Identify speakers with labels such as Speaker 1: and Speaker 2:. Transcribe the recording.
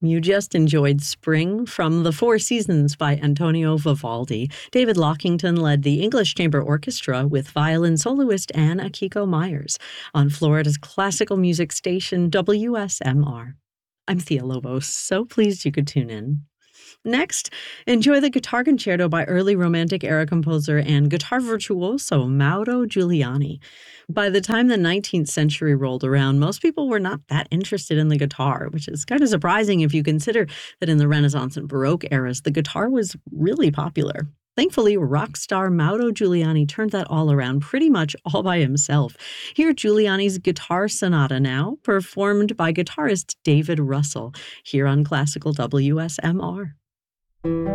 Speaker 1: You just enjoyed Spring from The Four Seasons by Antonio Vivaldi. David Lockington led the English Chamber Orchestra with violin soloist Anne Akiko Myers on Florida's classical music station WSMR. I'm Thea Lobos, so pleased you could tune in. Next, enjoy the Guitar Concerto by early Romantic era composer and guitar virtuoso Mauro Giuliani. By the time the 19th century rolled around, most people were not that interested in the guitar, which is kind of surprising if you consider that in the Renaissance and Baroque eras, the guitar was really popular. Thankfully, rock star Mauro Giuliani turned that all around pretty much all by himself. Hear Giuliani's Guitar Sonata now, performed by guitarist David Russell, here on Classical WSMR.